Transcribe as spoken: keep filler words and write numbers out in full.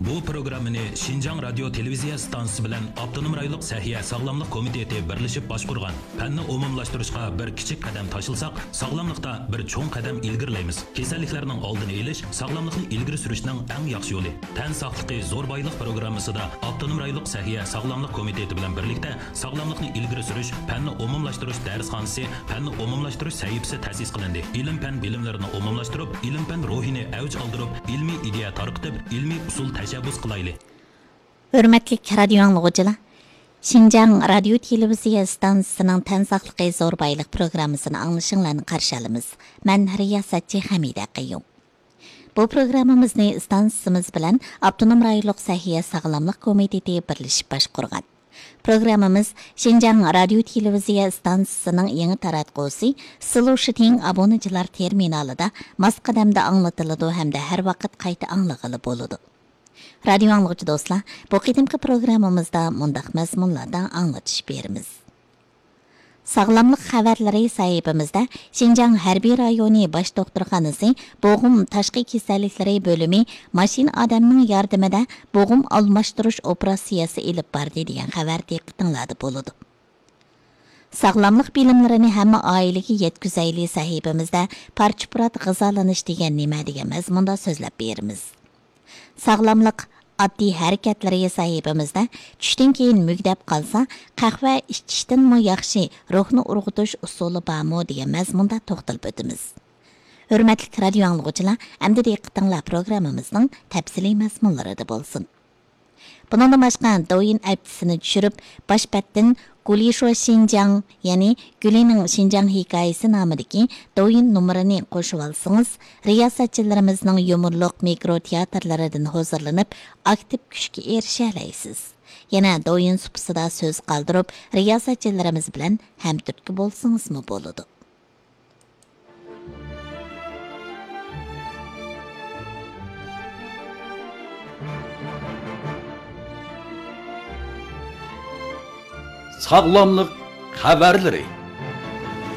Bu programmani Şinjan Radyo Televiziya stansiyasi bilan Avtonom rayonluq Sahiya Sağlamlıq Komiteti birlashib boshqurgan. Fanni umumlashtirishga bir kichik qadam tashilsak, sog'lomlikda bir cho'ng qadam ilgirlaymiz. Kasalliklarning oldini olish, sog'lomlikni ilgari surishning eng yaxshi yo'li. Tan sog'ligi zo'r boylik programmasida Avtonom rayonluq Sahiya Sağlamlıq Komiteti bilan birlikda sog'lomlikni ilgari surish, fanni umumlashtirish darsxonasi, fanni umumlashtirish sahifasi ta'sis qilindi. Ilm fan bilimlarini umumlashtirib, ilm fan ruhini avj oldirib, ilmiy ideya tarqitib, ilmiy usul tashabbus qilayli. Hürmetli radyo anlıqçılar, Şinjan Radyo Televiziya stansiyasining tan sog'ligi zo'r boylik programmasini anglashinglarni qarshi olamiz. Men riyosatchi Hamida Qayyum. Bu programmamizni stansiyamiz bilan Avtonom rayonluq Sahiya Sağlamlıq Komiteti birlashib boshqurgan. Programmamiz Şinjan Radyo Televiziya stansiyasining yangi taratqusi Solution abonechilar terminalida mos qadamda anglatiladi hamda har vaqt qayta anglag'ili bo'ladi. Radyo anlıqçı dostlar, bu qedimki programmamizda mundaq mazmunlardan anlatış berimiz. Sağlamlıq xabarlari sahifamizda Şinjan Harbiy rayoni bosh doktorxonasi bo'g'im tashqi kasalliklari bo'limi mashin odamning yordamida bo'g'im almashtirish operatsiyasi ilib bordi degan xabar diqqatinglarda bo'ladi. Sağlamlıq bilimlarini hamma oilaga yetkazayli sahifamizda parcha-purat g'izolanish degan nima degan mazmunda so'zlab beramiz. Sağlamlıq oddiy harakatlariga sahifamizda tushdan keyin mugdab qolsa, qahva ichishdanmi yaxshi ruhni urg'utish usuli bormi degan mazmunda to'xtalib o'tamiz. Hurmatli radio anglag'uchilar, endi diqqatinglar programmamizning tafsiliy mazmunlarida bo'lsin. Bundan boshqa doyin aptisini tushirib, boshpatdan Gulisho Şinjan, ya'ni Gulining Şinjan hikoyasi nomidagi doyin numerini qo'shib olsangiz, riyosatchilarimizning yumorliq mikro teatrlaridan hozirlanib, aktiv kuchga erisha olasiz. Yana doyin supsida so'z qoldirib, riyosatchilarimiz bilan hamturtki bo'lsangizmi bo'ladi. Sağlamlık haberleri.